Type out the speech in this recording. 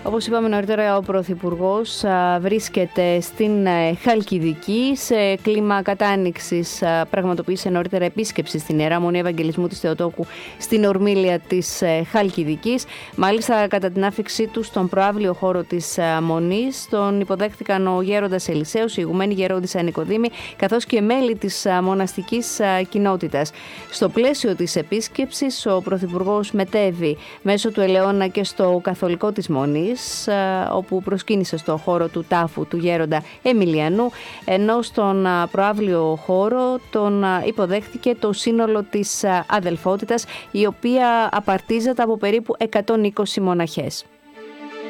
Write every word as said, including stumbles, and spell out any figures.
Όπως είπαμε νωρίτερα, ο Πρωθυπουργός βρίσκεται στην Χαλκιδική. Σε κλίμα κατάνοιξης πραγματοποίησε νωρίτερα επίσκεψη στην Ιερά Μονή Ευαγγελισμού της Θεοτόκου στην ορμήλια της Χαλκιδικής. Μάλιστα, κατά την άφιξή του στον προαύλιο χώρο της Μονής, τον υποδέχτηκαν ο γέροντας Ελισέους, η ηγουμένη γερόντισσα Νικοδήμη, καθώς και μέλη της μοναστικής κοινότητας. Στο πλαίσιο της επίσκεψης, ο Πρωθυπουργός μετέβη μέσω του Ελαιώνα και στο καθολικό της Μονής, όπου προσκύνησε στο χώρο του τάφου του γέροντα Εμιλιανού, ενώ στον προαύλιο χώρο τον υποδέχτηκε το σύνολο της αδελφότητας, η οποία απαρτίζεται από περίπου εκατόν είκοσι μοναχές.